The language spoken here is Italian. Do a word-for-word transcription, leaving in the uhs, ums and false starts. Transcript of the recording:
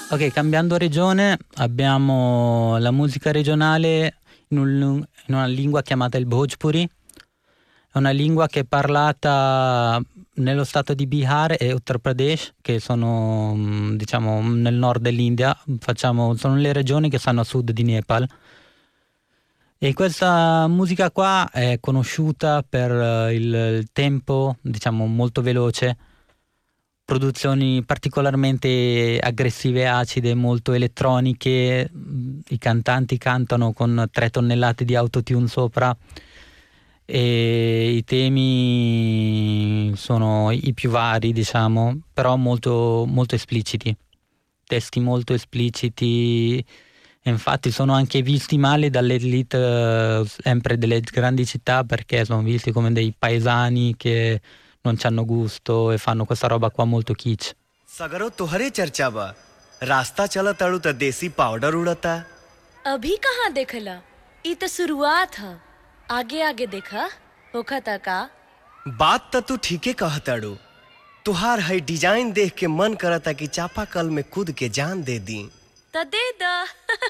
Ok, cambiando regione, abbiamo la musica regionale in, un- in una lingua chiamata il Bhojpuri. È una lingua che è parlata nello stato di Bihar e Uttar Pradesh, che sono, mm, diciamo, nel nord dell'India. Facciamo, sono le regioni che stanno a sud di Nepal. E questa musica qua è conosciuta per eh, il, il tempo, diciamo, molto veloce, produzioni particolarmente aggressive e acide, molto elettroniche. mm, I cantanti cantano con tre tonnellate di autotune sopra e i temi sono i più vari, diciamo, però molto, molto espliciti. Testi molto espliciti, e infatti sono anche visti male dall'elite eh, sempre delle grandi città perché sono visti come dei paesani che non hanno gusto e fanno questa roba qua molto kitsch. सगरो तोहरे चर्चा बा। रास्ता चला ताड़ू त देसी पाउडर उड़ता। अभी कहाँ देखला? ई तो शुरुआत ह। आगे आगे देखा होखा ता का। बात त तू ठीके कहताड़ू। तुहार है डिजाइन देख के मन करता कि चापाकल में कूद के जान दे दी। त दे द